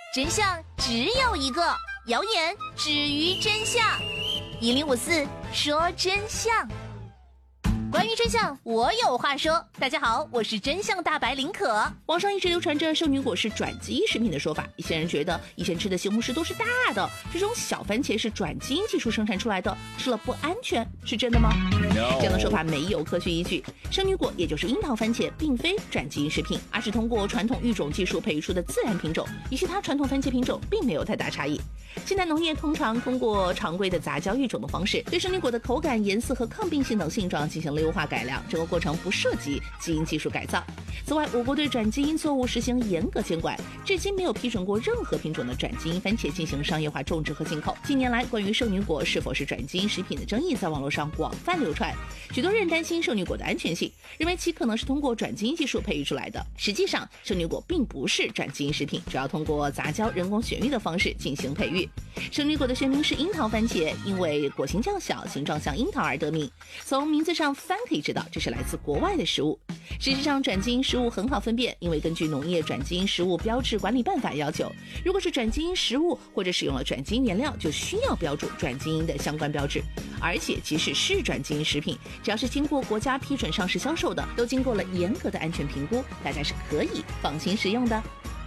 真相只有一个，谣言止于真相。1054说真相。关于真相，我有话说。大家好，我是真相大白林可。 网上一直流传着圣女果是转基因食品的说法，一些人觉得以前吃的西红柿都是大的，这种小番茄是转基因技术生产出来的，吃了不安全，是真的吗？ 这样的说法没有科学依据。圣女果也就是樱桃番茄并非转基因食品，而是通过传统育种技术培育出的自然品种，与其他传统番茄品种并没有太大差异。现代农业通常通过常规的杂交育种的方式，对圣女果的口感、颜色和抗病性等性状进行了优化改良，整个过程不涉及基因技术改造。此外，我国对转基因作物实行严格监管，至今没有批准过任何品种的转基因番茄进行商业化种植和进口。近年来，关于圣女果是否是转基因食品的争议在网络上广泛流传，许多人担心圣女果的安全性，认为其可能是通过转基因技术培育出来的。实际上，圣女果并不是转基因食品，主要通过杂交、人工选育的方式进行培育。圣女果的学名是樱桃番茄，因为果形较小，形状像樱桃而得名。从名字上翻可以知道，这是来自国外的食物。事实上，转基因食物很好分辨，因为根据农业转基因食物标志管理办法要求，如果是转基因食物或者使用了转基因原料，就需要标注转基因的相关标志。而且，即使是转基因食品，只要是经过国家批准上市销售的，都经过了严格的安全评估，大家是可以放心食用的。